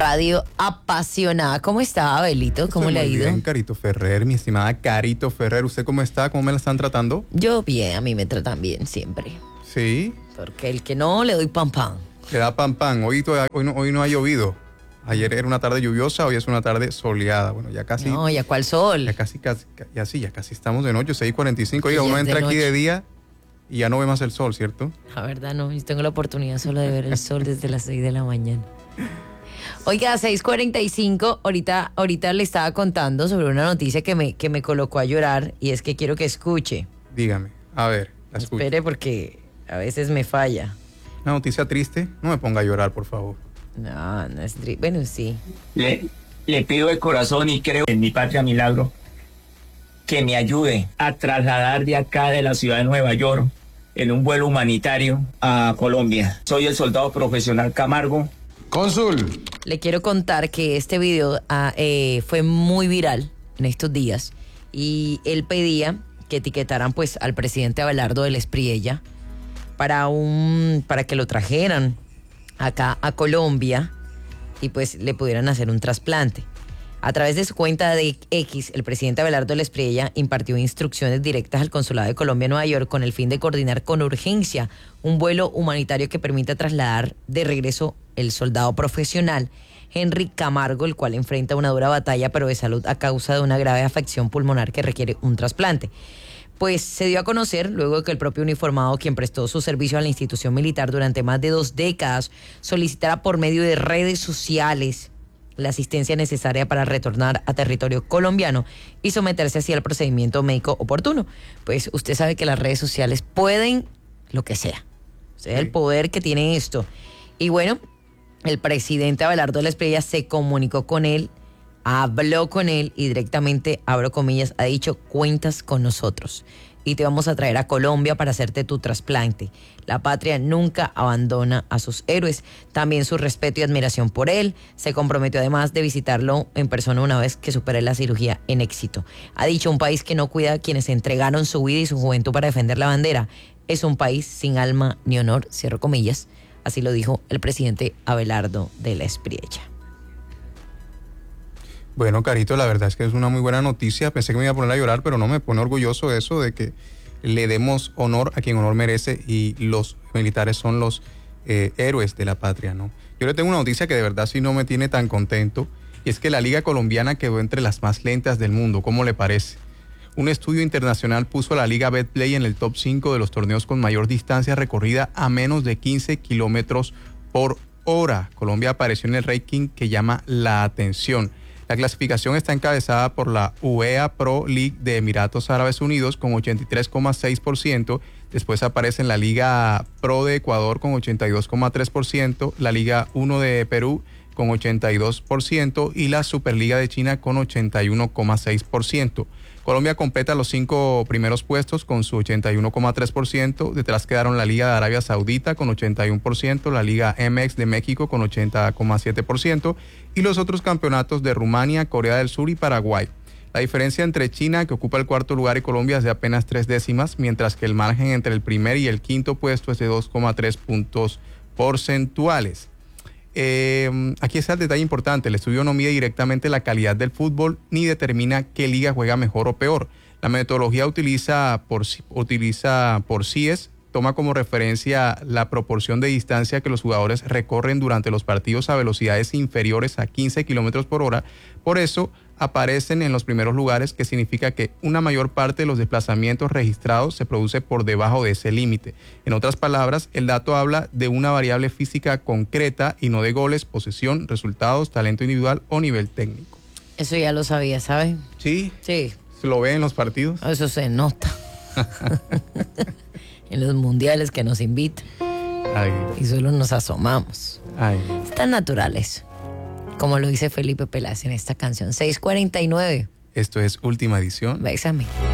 radio apasionada. ¿Cómo está, Abelito? ¿Cómo le ha ido? Bien, Carito Ferrer, mi estimada Carito Ferrer. ¿Usted cómo está? ¿Cómo me la están tratando? Yo bien, a mí me tratan bien siempre. Sí. Porque el que no, le doy pan pan. Le da pan pan. Hoy no ha llovido. Ayer era una tarde lluviosa, hoy es una tarde soleada. Bueno, ya casi... No, ¿ya cuál sol? Ya casi estamos de noche, 6:45. Oiga, Ya uno es de entra aquí noche. de día y ya no ve más el sol, ¿cierto? La verdad no, yo tengo la oportunidad solo de ver el sol desde las 6 de la mañana. Oiga, 6:45, ahorita le estaba contando sobre una noticia que me colocó a llorar y es que quiero que escuche. Dígame, a ver, la escucho. Espere porque a veces me falla. Una noticia triste, no me ponga a llorar, por favor. No es triste. Bueno, sí. Le pido de corazón y creo en mi patria milagro que me ayude a trasladar de acá de la ciudad de Nueva York en un vuelo humanitario a Colombia. Soy el soldado profesional Camargo. Cónsul. Le quiero contar que este video fue muy viral en estos días y él pedía que etiquetaran pues al presidente Abelardo del Espriella para que lo trajeran acá a Colombia y pues le pudieran hacer un trasplante. A través de su cuenta de X, el presidente Abelardo del Espriella impartió instrucciones directas al Consulado de Colombia en Nueva York con el fin de coordinar con urgencia un vuelo humanitario que permita trasladar de regreso el soldado profesional Henry Camargo, el cual enfrenta una dura batalla pero de salud a causa de una grave afección pulmonar que requiere un trasplante. Pues se dio a conocer luego de que el propio uniformado, quien prestó su servicio a la institución militar durante más de 2 décadas, solicitara por medio de redes sociales la asistencia necesaria para retornar a territorio colombiano y someterse así al procedimiento médico oportuno. Pues usted sabe que las redes sociales pueden lo que sea. O sea, el poder que tiene esto. Y bueno, el presidente Abelardo del Espriella se comunicó con él, habló con él y directamente, abro comillas, ha dicho: cuentas con nosotros y te vamos a traer a Colombia para hacerte tu trasplante. La patria nunca abandona a sus héroes. También su respeto y admiración por él. Se comprometió además de visitarlo en persona una vez que supere la cirugía en éxito. Ha dicho: un país que no cuida a quienes entregaron su vida y su juventud para defender la bandera es un país sin alma ni honor, cierro comillas. Así lo dijo el presidente Abelardo del Espriella. Bueno, Carito, la verdad es que es una muy buena noticia. Pensé que me iba a poner a llorar, pero no, me pone orgulloso eso de que le demos honor a quien honor merece y los militares son los héroes de la patria, ¿no? Yo le tengo una noticia que de verdad sí no me tiene tan contento, y es que la Liga Colombiana quedó entre las más lentas del mundo. ¿Cómo le parece? Un estudio internacional puso a la Liga Betplay en el top 5 de los torneos con mayor distancia recorrida a menos de 15 kilómetros por hora. Colombia apareció en el ranking que llama la atención. La clasificación está encabezada por la UEA Pro League de Emiratos Árabes Unidos con 83,6%. Después aparece en la Liga Pro de Ecuador con 82,3%, la Liga 1 de Perú con 82% y la Superliga de China con 81,6%. Colombia completa los 5 primeros puestos con su 81,3%. Detrás quedaron la Liga de Arabia Saudita con 81%, la Liga MX de México con 80,7% y los otros campeonatos de Rumania, Corea del Sur y Paraguay. La diferencia entre China, que ocupa el 4º lugar, y Colombia es de apenas 3 décimas, mientras que el margen entre el primer y el 5º puesto es de 2,3 puntos porcentuales. Aquí está el detalle importante: el estudio no mide directamente la calidad del fútbol ni determina qué liga juega mejor o peor. La metodología utiliza por CIES, toma como referencia la proporción de distancia que los jugadores recorren durante los partidos a velocidades inferiores a 15 kilómetros por hora. Por eso aparecen en los primeros lugares, que significa que una mayor parte de los desplazamientos registrados se produce por debajo de ese límite. En otras palabras, el dato habla de una variable física concreta y no de goles, posesión, resultados, talento individual o nivel técnico. Eso ya lo sabía, ¿sabe? Sí. Sí. ¿Se lo ve en los partidos? Eso se nota. En los mundiales que nos invitan. Ay. Y solo nos asomamos. Ay. Están naturales, como lo dice Felipe Peláez en esta canción. 6:49. Esto es Última Edición. Bésame.